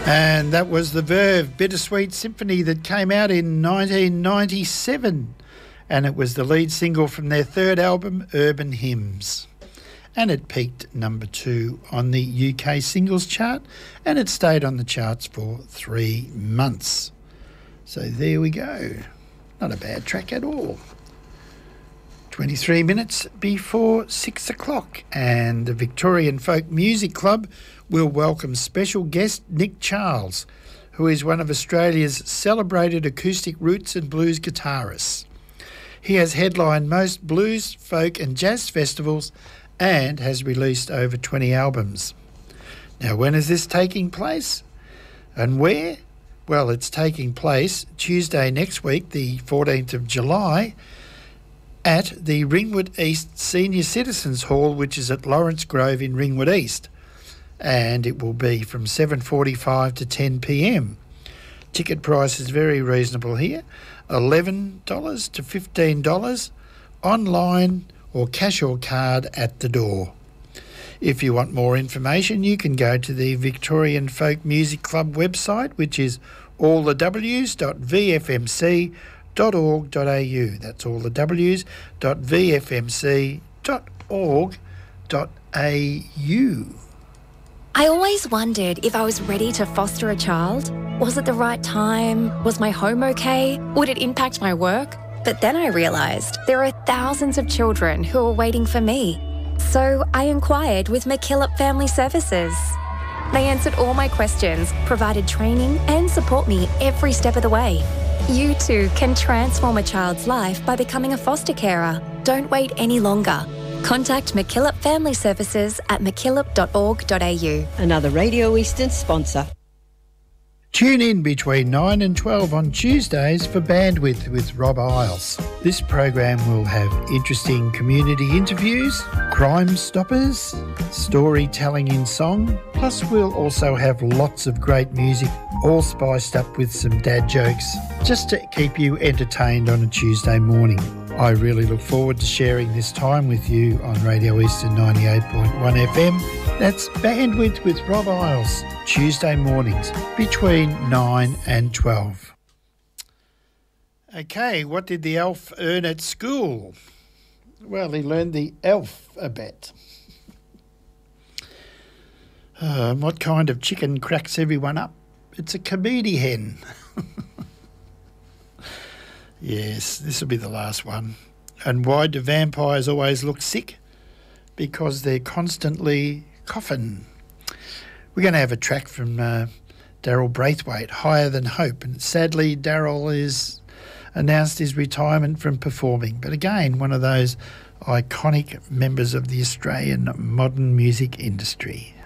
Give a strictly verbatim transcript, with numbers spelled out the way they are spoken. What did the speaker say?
And that was the Verve Bittersweet Symphony that came out in nineteen ninety-seven, and it was the lead single from their third album, Urban Hymns. And it peaked number two on the U K singles chart, and it stayed on the charts for three months. So there we go. Not a bad track at all. twenty-three minutes before six o'clock, and the Victorian Folk Music Club will welcome special guest Nick Charles, who is one of Australia's celebrated acoustic roots and blues guitarists. He has headlined most blues, folk and jazz festivals and has released over twenty albums. Now, when is this taking place and where? Well, it's taking place Tuesday next week, the fourteenth of July, at the Ringwood East Senior Citizens Hall, which is at Lawrence Grove in Ringwood East. And it will be from seven forty-five to ten p m. Ticket price is very reasonable here, eleven dollars to fifteen dollars, online or cash or card at the door. If you want more information, you can go to the Victorian Folk Music Club website, which is all the w's dot v f m c dot org dot a u. That's all the w's dot v f m c dot org dot a u. I always wondered if I was ready to foster a child. Was it the right time? Was my home okay? Would it impact my work? But then I realised there are thousands of children who are waiting for me. So I inquired with McKillop Family Services. They answered all my questions, provided training and support me every step of the way. You too can transform a child's life by becoming a foster carer. Don't wait any longer. Contact McKillop Family Services at mckillop dot org dot a u. Another Radio Eastern sponsor. Tune in between nine and twelve on Tuesdays for Bandwidth with Rob Isles. This program will have interesting community interviews, Crime Stoppers, storytelling in song, plus we'll also have lots of great music, all spiced up with some dad jokes, just to keep you entertained on a Tuesday morning. I really look forward to sharing this time with you on Radio Eastern ninety-eight point one F M. That's Bandwidth with Rob Isles, Tuesday mornings between nine and twelve. Okay, what did the elf earn at school? Well, he learned the alphabet. Uh, what kind of chicken cracks everyone up? It's a comedy hen. Yes, this will be the last one. And why do vampires always look sick? Because they're constantly coughing. We're going to have a track from uh, Daryl Braithwaite, Higher Than Hope. And sadly, Daryl has announced his retirement from performing. But again, one of those iconic members of the Australian modern music industry.